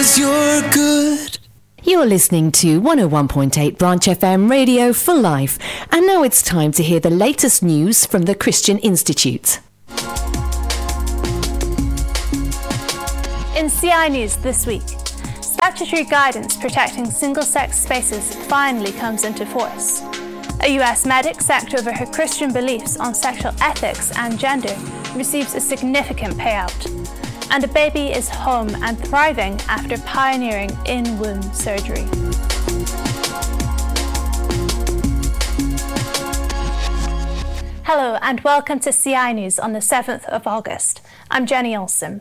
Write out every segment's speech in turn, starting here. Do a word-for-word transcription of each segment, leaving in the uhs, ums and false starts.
'cause you're good. You're listening to one oh one point eight Branch F M Radio for Life. And now it's time to hear the latest news from the Christian Institute. In C I News this week, statutory guidance protecting single-sex spaces finally comes into force. A U S medic sacked over her Christian beliefs on sexual ethics and gender receives a significant payout. And a baby is home and thriving after pioneering in-womb surgery. Hello and welcome to C I News on the seventh of August. I'm Jenny Olson.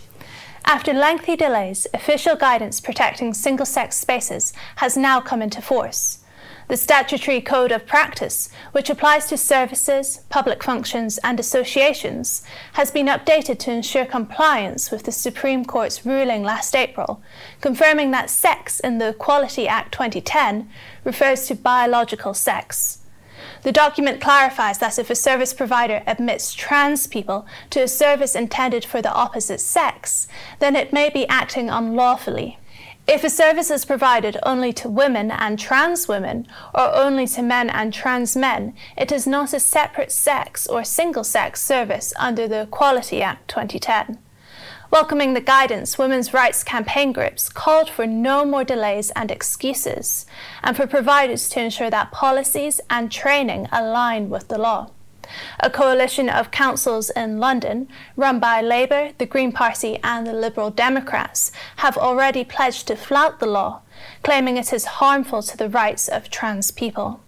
After lengthy delays, official guidance protecting single-sex spaces has now come into force. The Statutory Code of Practice, which applies to services, public functions and associations, has been updated to ensure compliance with the Supreme Court's ruling last April, confirming that sex in the Equality Act twenty ten refers to biological sex. The document clarifies that if a service provider admits trans people to a service intended for the opposite sex, then it may be acting unlawfully. If a service is provided only to women and trans women, or only to men and trans men, it is not a separate sex or single-sex service under the Equality Act twenty ten. Welcoming the guidance, women's rights campaign groups called for no more delays and excuses, and for providers to ensure that policies and training align with the law. A coalition of councils in London, run by Labour, the Green Party and the Liberal Democrats, have already pledged to flout the law, claiming it is harmful to the rights of trans people.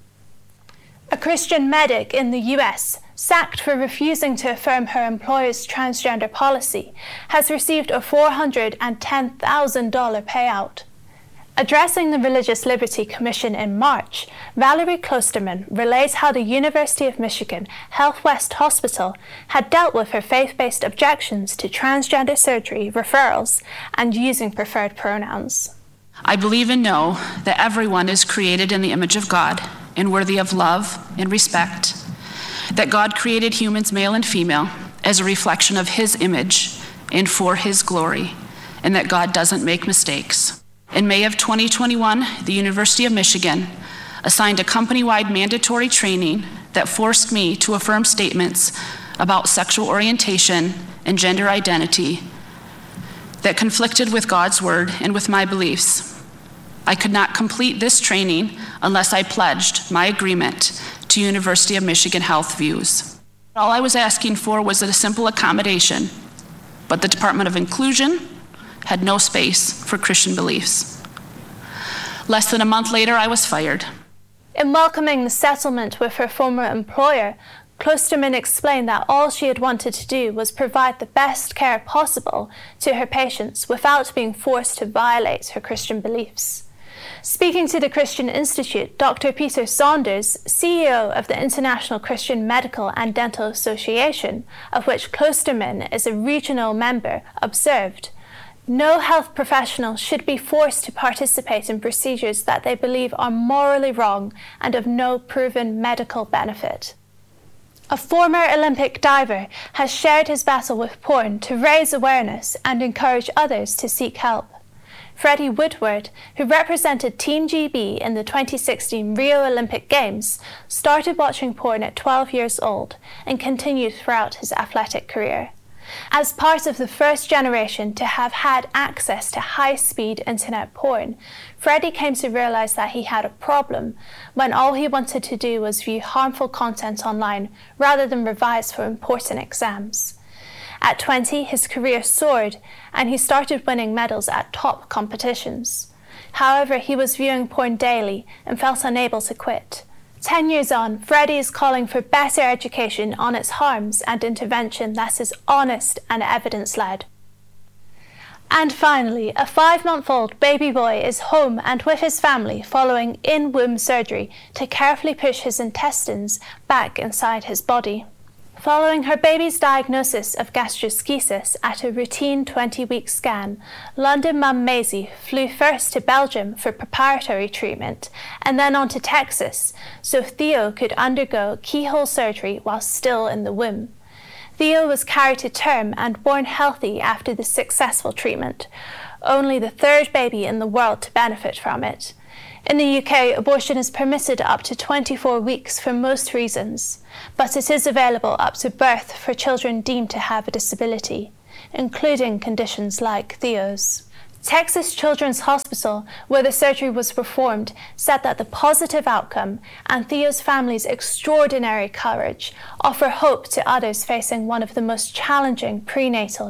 A Christian medic in the U S, sacked for refusing to affirm her employer's transgender policy, has received a four hundred ten thousand dollars payout. Addressing the Religious Liberty Commission in March, Valerie Klosterman relays how the University of Michigan Health West Hospital had dealt with her faith-based objections to transgender surgery referrals and using preferred pronouns. I believe and know that everyone is created in the image of God and worthy of love and respect, that God created humans male and female as a reflection of His image and for His glory, and that God doesn't make mistakes. In May of twenty twenty-one, the University of Michigan assigned a company-wide mandatory training that forced me to affirm statements about sexual orientation and gender identity that conflicted with God's word and with my beliefs. I could not complete this training unless I pledged my agreement to University of Michigan Health views. All I was asking for was a simple accommodation, but the Department of Inclusion had no space for Christian beliefs. Less than a month later, I was fired. In welcoming the settlement with her former employer, Klosterman explained that all she had wanted to do was provide the best care possible to her patients without being forced to violate her Christian beliefs. Speaking to the Christian Institute, Doctor Peter Saunders, C E O of the International Christian Medical and Dental Association, of which Klosterman is a regional member, observed, "No health professional should be forced to participate in procedures that they believe are morally wrong and of no proven medical benefit." A former Olympic diver has shared his battle with porn to raise awareness and encourage others to seek help. Freddie Woodward, who represented Team G B in the twenty sixteen Rio Olympic Games, started watching porn at twelve years old and continued throughout his athletic career. As part of the first generation to have had access to high-speed internet porn, Freddie came to realize that he had a problem when all he wanted to do was view harmful content online rather than revise for important exams. At twenty, his career soared, and he started winning medals at top competitions. However, he was viewing porn daily and felt unable to quit. Ten years on, Freddie is calling for better education on its harms and intervention that is honest and evidence-led. And finally, a five-month-old baby boy is home and with his family following in-womb surgery to carefully push his intestines back inside his body. Following her baby's diagnosis of gastroschisis at a routine twenty-week scan, London mum Maisie flew first to Belgium for preparatory treatment and then on to Texas so Theo could undergo keyhole surgery while still in the womb. Theo was carried to term and born healthy after the successful treatment. only the third baby in the world to benefit from it. In the U K, abortion is permitted up to twenty-four weeks for most reasons, but it is available up to birth for children deemed to have a disability, including conditions like Theo's. Texas Children's Hospital, where the surgery was performed, said that the positive outcome and Theo's family's extraordinary courage offer hope to others facing one of the most challenging prenatal